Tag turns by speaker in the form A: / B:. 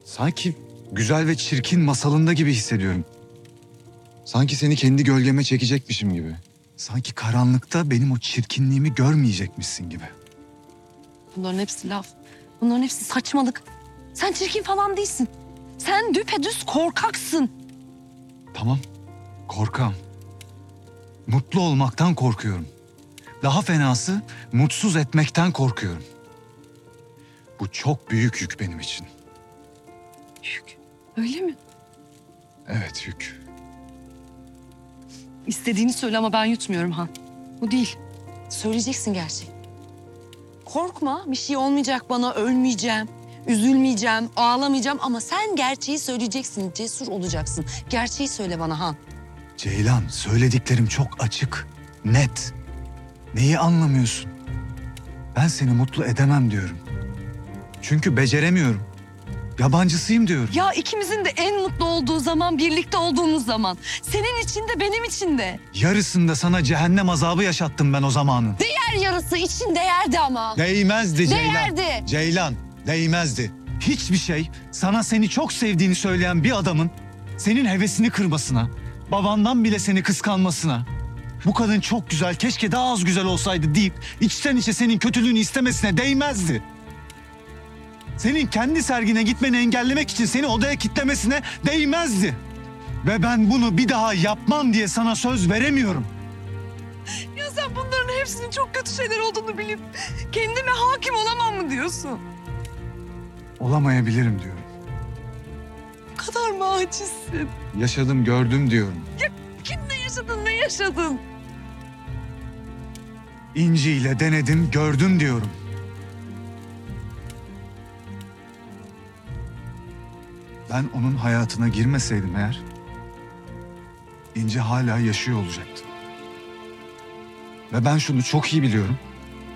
A: Sanki güzel ve çirkin masalında gibi hissediyorum. Sanki seni kendi gölgeme çekecekmişim gibi. Sanki karanlıkta benim o çirkinliğimi görmeyecekmişsin gibi.
B: Bunların hepsi laf. Bunların hepsi saçmalık. Sen çirkin falan değilsin. Sen düpedüz korkaksın.
A: Tamam, korkağım. Mutlu olmaktan korkuyorum. Daha fenası mutsuz etmekten korkuyorum. Bu çok büyük yük benim için.
B: Yük. Öyle mi?
A: Evet, yük.
B: İstediğini söyle ama ben yutmuyorum Han. Bu değil. Söyleyeceksin gerçeği. Korkma, bir şey olmayacak bana, ölmeyeceğim. Üzülmeyeceğim, ağlamayacağım ama sen gerçeği söyleyeceksin, cesur olacaksın. Gerçeği söyle bana Han.
A: Ceylan, söylediklerim çok açık, net. Neyi anlamıyorsun? Ben seni mutlu edemem diyorum. Çünkü beceremiyorum. Yabancısıyım diyorum.
B: Ya ikimizin de en mutlu olduğu zaman, birlikte olduğumuz zaman. Senin için de benim için de.
A: Yarısında sana cehennem azabı yaşattım ben o zamanın.
B: Her yarısı için değerdi ama.
A: Değmezdi Ceylan.
B: Değerdi.
A: Ceylan, değmezdi. Hiçbir şey sana seni çok sevdiğini söyleyen bir adamın senin hevesini kırmasına, babandan bile seni kıskanmasına, bu kadın çok güzel, keşke daha az güzel olsaydı deyip içten içe senin kötülüğünü istemesine değmezdi. Senin kendi sergine gitmeni engellemek için seni odaya kitlemesine değmezdi. Ve ben bunu bir daha yapmam diye sana söz veremiyorum.
B: Ya sen bunların hepsinin çok kötü şeyler olduğunu bilip kendime hakim olamam mı diyorsun?
A: Olamayabilirim diyorum.
B: Bu kadar mı acizsin?
A: Yaşadım, gördüm diyorum.
B: Kimle yaşadın, ne yaşadın?
A: İnci ile denedim, gördüm diyorum. Ben onun hayatına girmeseydim eğer, İnci hala yaşıyor olacaktı. Ve ben şunu çok iyi biliyorum.